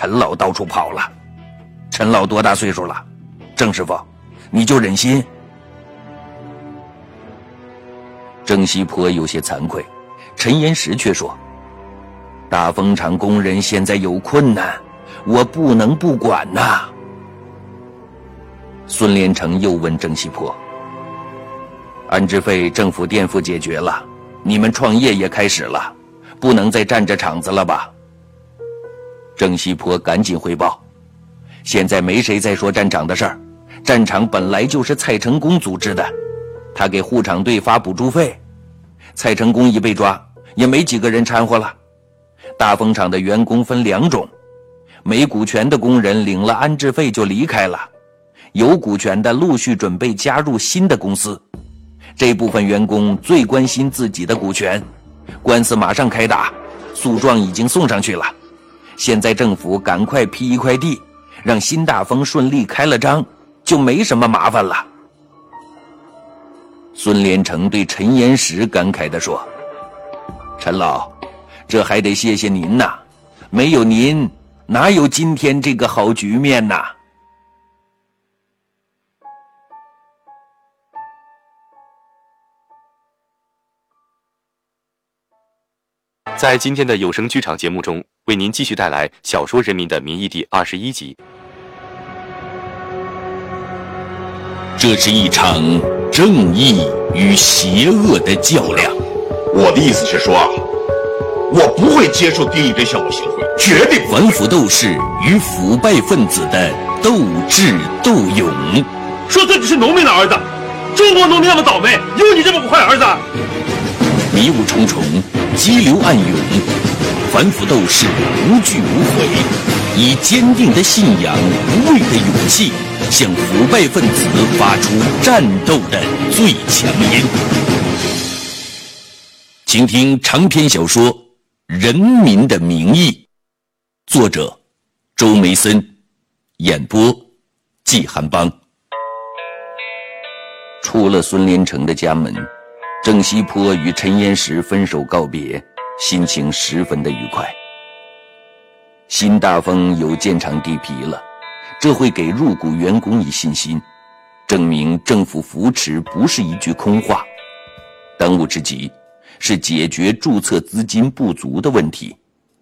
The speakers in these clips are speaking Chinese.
陈老到处跑了。陈老多大岁数了？郑师傅，你就忍心？郑西坡有些惭愧，陈岩石却说：大风厂工人现在有困难，我不能不管呐。孙连成又问郑西坡：安置费政府垫付解决了，你们创业也开始了，不能再占着厂子了吧？郑西坡赶紧汇报：现在没谁再说站长的事儿，战场本来就是蔡成功组织的，他给护厂队发补助费，蔡成功一被抓，也没几个人掺和了。大风厂的员工分两种，没股权的工人领了安置费就离开了，有股权的陆续准备加入新的公司。这部分员工最关心自己的股权，官司马上开打，诉状已经送上去了。现在政府赶快批一块地，让新大丰顺利开了张，就没什么麻烦了。孙连成对陈岩石感慨地说：陈老，这还得谢谢您呐，没有您哪有今天这个好局面呐。 在今天的有声剧场节目中，为您继续带来小说《人民的名义》第21集。 这是一场正义与邪恶的较量。 我的意思是说，我不会接受定义对项目协会，绝对不会。 反腐斗士与腐败分子的斗智斗勇。 说自己是农民的儿子，中国农民那么倒霉，有你这么个坏儿子？ 迷雾重重，激流暗涌，反腐斗士无惧无悔，以坚定的信仰、无畏的勇气，向腐败分子发出战斗的最强音。请听长篇小说《人民的名义》，作者周梅森，演播季寒邦。出了孙连成的家门，郑西坡与陈岩石分手告别，心情十分的愉快。新大丰有建厂地皮了，这会给入股员工以信心，证明政府扶持不是一句空话。当务之急是解决注册资金不足的问题。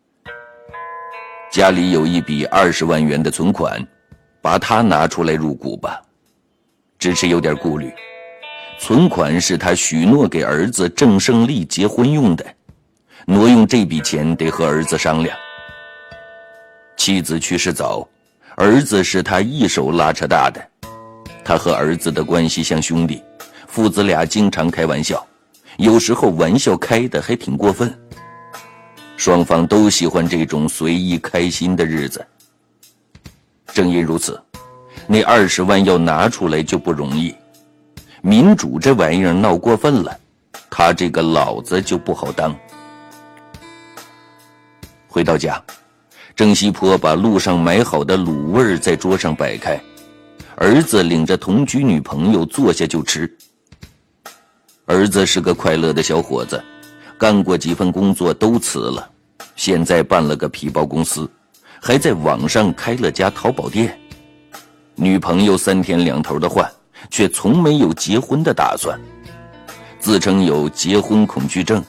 家里有一笔20万元的存款，把它拿出来入股吧。只是有点顾虑，存款是他许诺给儿子郑胜利结婚用的，挪用这笔钱得和儿子商量。妻子去世早，儿子是他一手拉扯大的，他和儿子的关系像兄弟，父子俩经常开玩笑，有时候玩笑开得还挺过分。双方都喜欢这种随意开心的日子。正因如此，那20万要拿出来就不容易。民主这玩意儿闹过分了，他这个老子就不好当。回到家，郑西坡把路上买好的卤味在桌上摆开，儿子领着同居女朋友坐下就吃。儿子是个快乐的小伙子，干过几份工作都辞了，现在办了个皮包公司，还在网上开了家淘宝店。女朋友3天2头的换，却从没有结婚的打算，自称有结婚恐惧症。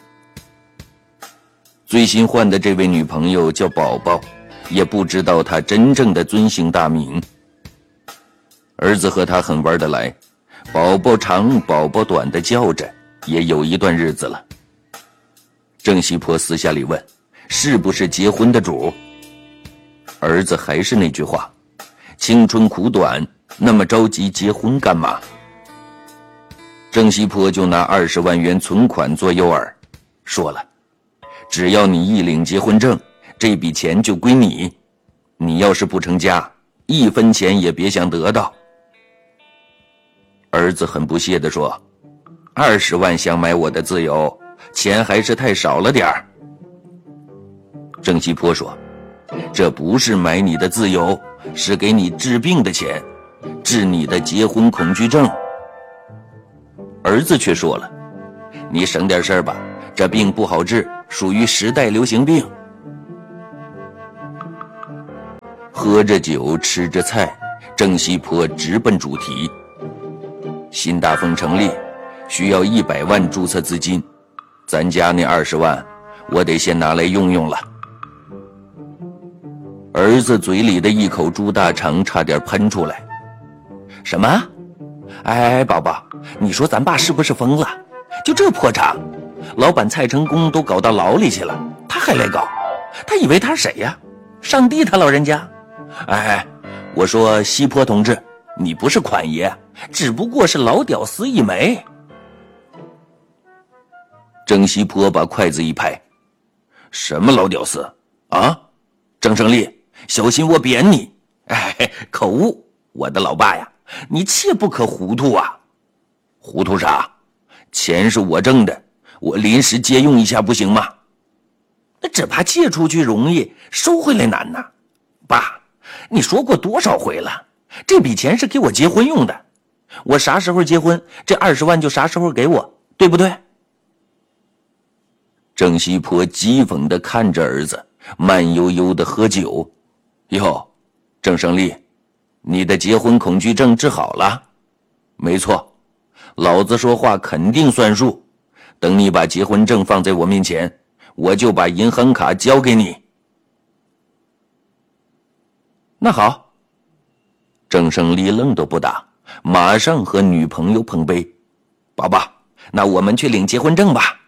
最新换的这位女朋友叫宝宝，也不知道她真正的尊姓大名。儿子和她很玩得来，宝宝长宝宝短的叫着，也有一段日子了。郑西坡私下里问，是不是结婚的主？儿子还是那句话，青春苦短，那么着急结婚干嘛？郑西坡就拿20万元存款做诱饵，说了，只要你一领结婚证，这笔钱就归你，你要是不成家，1分钱也别想得到。儿子很不屑地说，20万想买我的自由，钱还是太少了点儿。郑西坡说，这不是买你的自由，是给你治病的钱，治你的结婚恐惧症。儿子却说了，你省点事儿吧，这病不好治，属于时代流行病。 喝着酒，吃着菜，郑西坡直奔主题。新大丰成立，需要100万注册资金，咱家那20万，我得先拿来用用了。儿子嘴里的一口猪大肠差点喷出来。什么？哎，宝宝，你说咱爸是不是疯了？就这破厂，老板蔡成功都搞到牢里去了，他还来搞？他以为他是谁呀？上帝他老人家？哎，我说西坡同志，你不是款爷，只不过是老屌丝一枚。郑西坡把筷子一拍，什么老屌丝啊？郑胜利，小心我扁你！哎，口误，我的老爸呀，你切不可糊涂啊！糊涂啥？钱是我挣的，我临时借用一下不行吗？那只怕借出去容易，收回来难呐。爸，你说过多少回了，这笔钱是给我结婚用的，我啥时候结婚，这20万就啥时候给我，对不对？郑西坡讥讽地看着儿子，慢悠悠地喝酒。哟，郑胜利，你的结婚恐惧症治好了？没错，老子说话肯定算数，等你把结婚证放在我面前，我就把银行卡交给你。那好。郑胜利愣都不打，马上和女朋友碰杯。宝宝，那我们去领结婚证吧。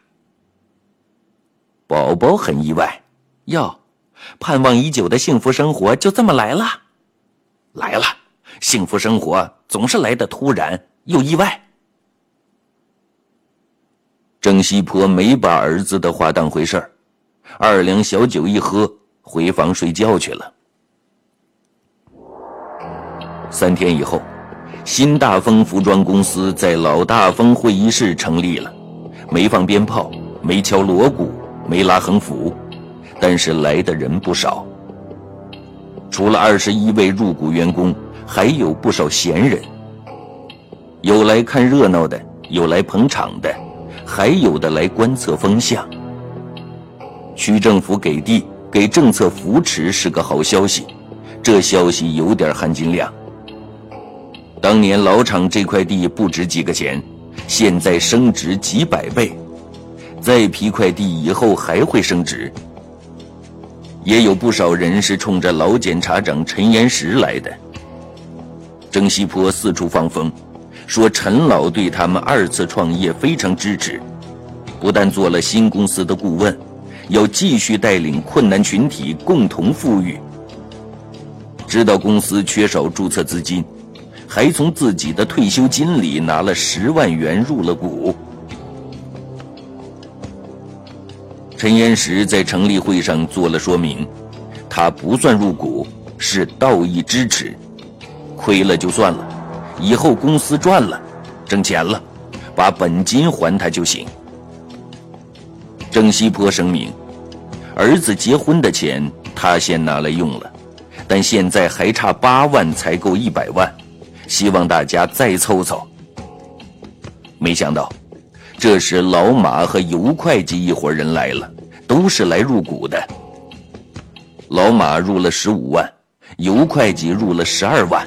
宝宝很意外，哟，盼望已久的幸福生活就这么来了？来了，幸福生活总是来得突然又意外。郑西坡没把儿子的话当回事儿，2两小酒一喝，回房睡觉去了。3天以后，新大丰服装公司在老大丰会议室成立了，没放鞭炮，没敲锣鼓，没拉横幅，但是来的人不少。除了21位入股员工，还有不少闲人，有来看热闹的，有来捧场的，还有的来观测风向。区政府给地，给政策扶持是个好消息，这消息有点含金量。当年老厂这块地不值几个钱，现在升值几百倍，再批块地以后还会升值。也有不少人是冲着老检察长陈岩石来的。郑西坡四处放风，说陈老对他们2次创业非常支持，不但做了新公司的顾问，要继续带领困难群体共同富裕。知道公司缺少注册资金，还从自己的退休金里拿了10万元入了股。陈岩石在成立会上做了说明，他不算入股，是道义支持，亏了就算了，以后公司赚了，挣钱了，把本金还他就行。郑西坡声明，儿子结婚的钱他先拿来用了，但现在还差8万才够100万，希望大家再凑凑。没想到这时老马和尤会计一伙人来了，都是来入股的。老马入了15万，尤会计入了12万。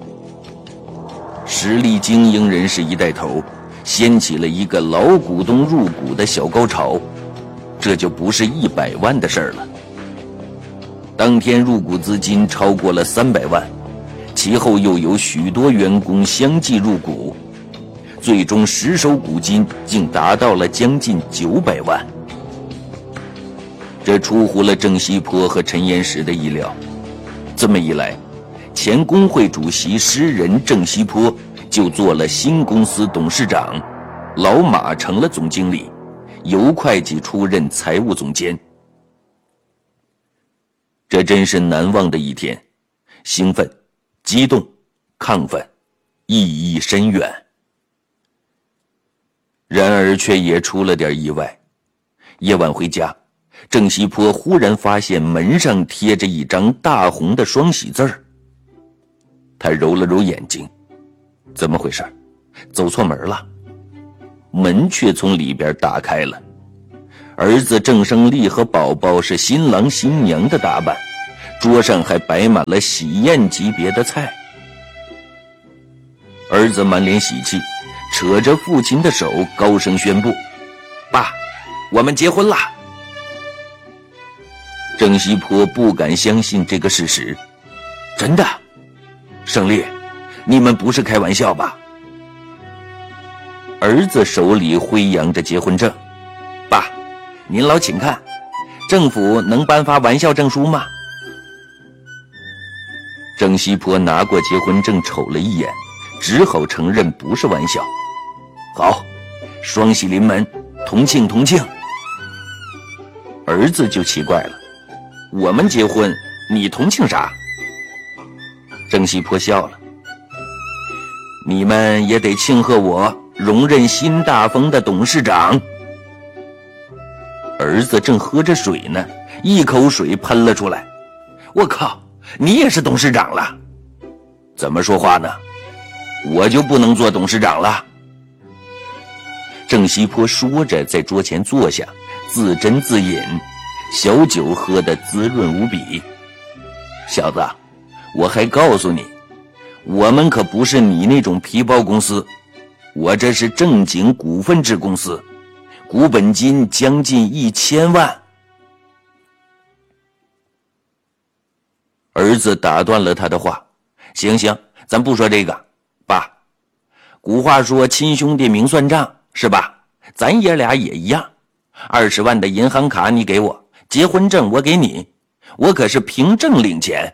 实力精英人士一带头，掀起了一个老股东入股的小高潮，这就不是100万的事儿了。当天入股资金超过了300万，其后又有许多员工相继入股，最终实收股金竟达到了将近900万。这出乎了郑西坡和陈岩石的意料。这么一来，前工会主席诗人郑西坡就做了新公司董事长，老马成了总经理，尤会计出任财务总监。这真是难忘的一天，兴奋、激动、亢奋，意义深远。然而却也出了点意外。夜晚回家，郑西坡忽然发现门上贴着一张大红的双喜字儿。他揉了揉眼睛，怎么回事？走错门了。门却从里边打开了，儿子郑胜利和宝宝是新郎新娘的打扮， 桌上还摆满了喜宴级别的菜。儿子满脸喜气，扯着父亲的手高声宣布：爸，我们结婚啦！郑西坡不敢相信这个事实。真的？胜利，你们不是开玩笑吧？儿子手里挥扬着结婚证。爸，您老请看，政府能颁发玩笑证书吗？郑西坡拿过结婚证瞅了一眼，只好承认不是玩笑。好，双喜临门，同庆同庆。儿子就奇怪了，我们结婚，你同庆啥？郑西坡笑了，你们也得庆贺我荣任新大丰的董事长。儿子正喝着水呢，一口水喷了出来。我靠，你也是董事长了？怎么说话呢？我就不能做董事长了？郑西坡说着在桌前坐下，自斟自饮，小酒喝得滋润无比。小子，我还告诉你，我们可不是你那种皮包公司，我这是正经股份制公司，股本金将近1000万。儿子打断了他的话，行，咱不说这个。爸，古话说亲兄弟明算账，是吧？咱爷俩也一样，20万的银行卡你给我，结婚证我给你，我可是凭证领钱。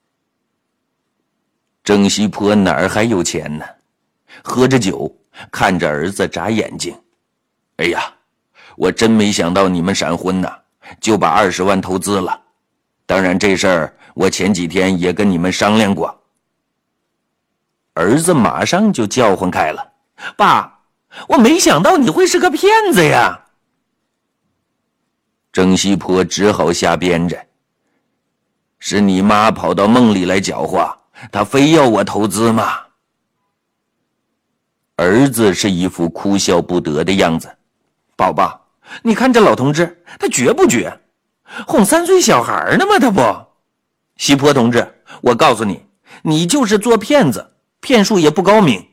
郑西坡哪儿还有钱呢？喝着酒，看着儿子眨眼睛。哎呀，我真没想到你们闪婚呢，就把20万投资了。当然这事儿我前几天也跟你们商量过。儿子马上就叫唤开了，爸，我没想到你会是个骗子呀。郑西坡只好瞎编着，是你妈跑到梦里来搅和，她非要我投资吗？儿子是一副哭笑不得的样子。宝宝，你看这老同志，他绝不绝？哄3岁小孩呢吗？他不。西坡同志，我告诉你，你就是做骗子，骗术也不高明。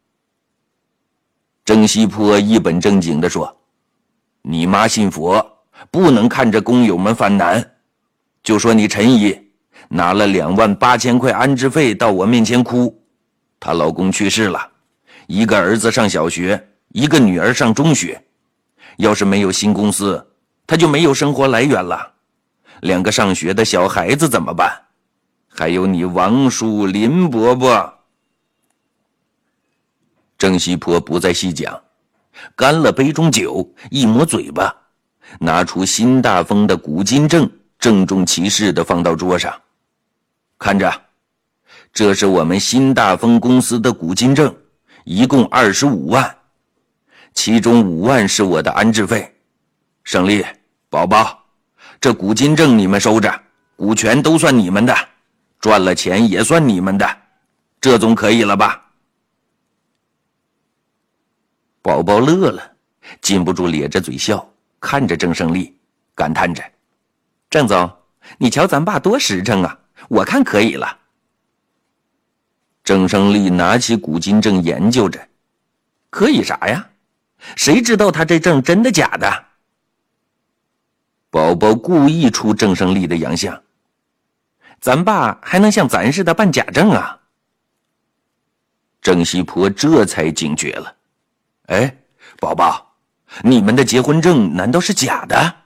郑西坡一本正经地说，你妈信佛，不能看着工友们犯难。就说你陈姨拿了28000块安置费到我面前哭，她老公去世了，一个儿子上小学，一个女儿上中学，要是没有新公司，她就没有生活来源了。2个上学的小孩子怎么办？还有你王叔、林伯伯。郑西坡不再细讲，干了杯中酒，一抹嘴巴，拿出新大丰的股金证，郑重其事地放到桌上。看着，这是我们新大丰公司的股金证，一共25万，其中5万是我的安置费。胜利，宝宝，这股金证你们收着，股权都算你们的，赚了钱也算你们的，这总可以了吧？宝宝乐了，禁不住咧着嘴笑，看着郑胜利，感叹着：郑总，你瞧咱爸多实诚啊，我看可以了。郑胜利拿起股金证研究着，可以啥呀？谁知道他这证真的假的？宝宝故意出郑胜利的洋相，咱爸还能像咱似的办假证啊？郑西坡这才警觉了，哎，宝宝，你们的结婚证难道是假的？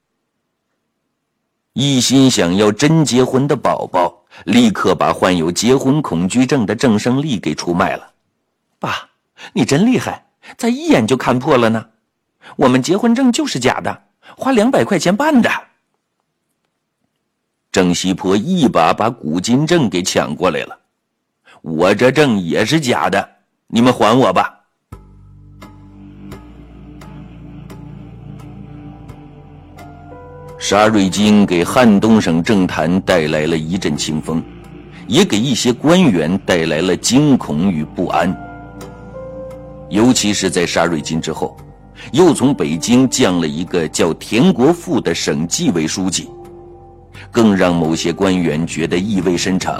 一心想要真结婚的宝宝立刻把患有结婚恐惧症的郑胜利给出卖了。爸，你真厉害，才一眼就看破了呢。我们结婚证就是假的，花200块钱办的。郑西坡一把把股金证给抢过来了，我这证也是假的，你们还我吧。沙瑞金给汉东省政坛带来了一阵清风，也给一些官员带来了惊恐与不安。尤其是在沙瑞金之后，又从北京降了一个叫田国富的省纪委书记。 更让某些官员觉得意味深长。